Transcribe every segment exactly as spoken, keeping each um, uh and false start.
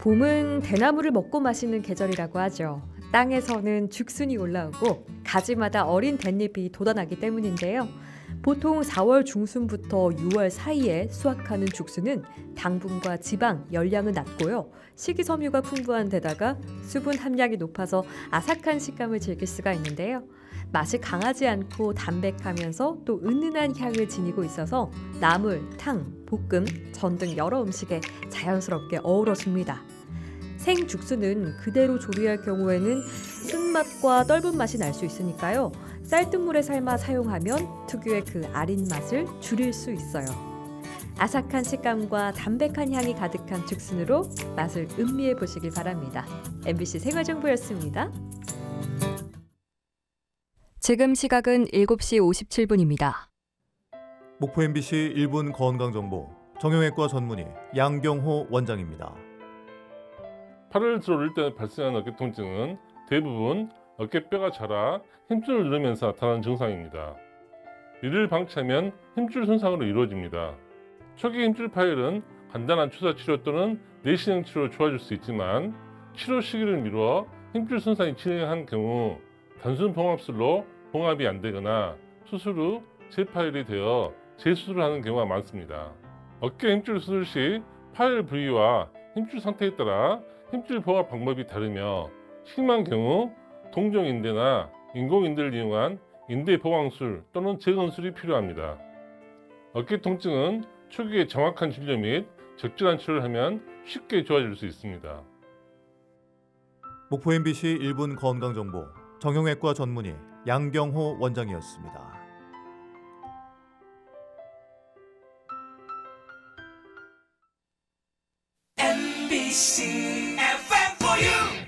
봄은 대나무를 먹고 마시는 계절이라고 하죠. 땅에서는 죽순이 올라오고 가지마다 어린 댄잎이 돋아나기 때문인데요. 보통 사월 중순부터 유월 사이에 수확하는 죽순은 당분과 지방, 열량은 낮고요. 식이섬유가 풍부한 데다가 수분 함량이 높아서 아삭한 식감을 즐길 수가 있는데요. 맛이 강하지 않고 담백하면서 또 은은한 향을 지니고 있어서 나물, 탕, 볶음, 전 등 여러 음식에 자연스럽게 어우러집니다. 생죽순은 그대로 조리할 경우에는 쓴맛과 떫은 맛이 날 수 있으니까요. 쌀뜨물에 삶아 사용하면 특유의 그 아린 맛을 줄일 수 있어요. 아삭한 식감과 담백한 향이 가득한 죽순으로 맛을 음미해 보시길 바랍니다. 엠비씨 생활정보였습니다. 지금 시각은 일곱 시 오십칠 분입니다. 목포 엠비씨 일 분 건강정보 정형외과 전문의 양경호 원장입니다. 팔을 들어 올릴 때 발생하는 어깨 통증은 대부분 어깨뼈가 자라 힘줄을 누르면서 나타나는 증상입니다. 이를 방치하면 힘줄 손상으로 이루어집니다. 초기 힘줄 파열은 간단한 주사 치료 또는 내시경 치료로 좋아질 수 있지만 치료 시기를 미루어 힘줄 손상이 진행한 경우 단순 봉합술로 봉합이 안 되거나 수술 후 재파열이 되어 재수술을 하는 경우가 많습니다. 어깨 힘줄 수술 시 파열 부위와 힘줄 상태에 따라 힘줄 봉합 방법이 다르며 심한 경우 동종인대나 인공인대를 이용한 인대 보강술 또는 재건술이 필요합니다. 어깨 통증은 초기에 정확한 진료 및 적절한 치료를 하면 쉽게 좋아질 수 있습니다. 목포 엠비씨 일 분 건강정보 정형외과 전문의 양경호 원장이었습니다. 엠비씨 에프엠 for you.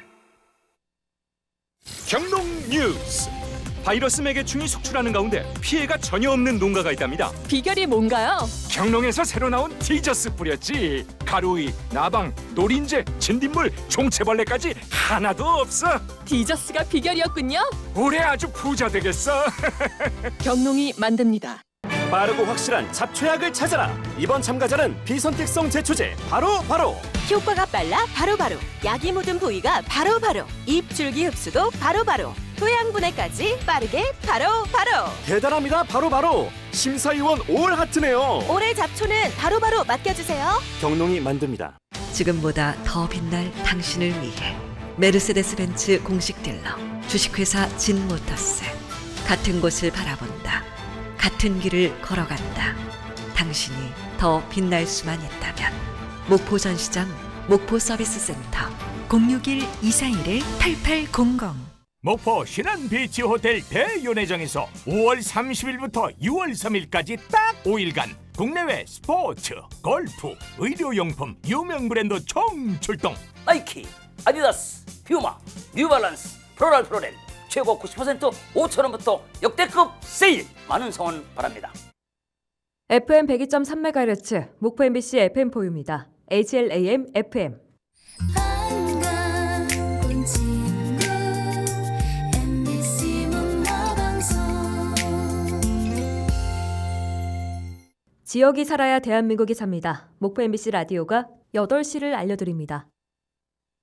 경농 뉴스. 바이러스 매개충이 속출하는 가운데 피해가 전혀 없는 농가가 있답니다. 비결이 뭔가요? 경농에서 새로 나온 디저스 뿌렸지. 가루이, 나방, 노린재, 진딧물, 종채벌레까지 하나도 없어. 디저스가 비결이었군요. 올해 아주 부자 되겠어. 경농이 만듭니다. 빠르고 확실한 잡초약을 찾아라. 이번 참가자는 비선택성 제초제 바로 바로. 효과가 빨라 바로바로. 약이 묻은 부위가 바로바로. 입줄기 흡수도 바로바로. 토양분해까지 빠르게 바로바로. 대단합니다. 바로 바로. 심사위원 올 하트네요. 올해 잡초는 바로바로 맡겨주세요. 경농이 만듭니다. 지금보다 더 빛날 당신을 위해 메르세데스벤츠 공식 딜러 주식회사 진모터스. 같은 곳을 바라본다. 같은 길을 걸어간다. 당신이 더 빛날 수만 있다면 목포전시장 목포서비스센터 공육일 이사일 팔팔공공. 목포 신한비치 호텔 대연회장에서 오월 삼십일부터 유월 삼일까지 딱 오 일간 국내외 스포츠, 골프, 의료용품 유명 브랜드 총출동. 나이키, 아디다스, 퓨마, 뉴발란스, 프로랄 프로렐 최고 구십 퍼센트 오천 원부터 역대급 세일. 많은 성원 바랍니다. 에프엠 백이 점 삼 메가헤르츠 목포 엠비씨 에프엠포유입니다. 에이치엘에이엠 에프엠. 지역이 살아야 대한민국이 삽니다. 목포 엠비씨 라디오가 여덟 시를 알려드립니다.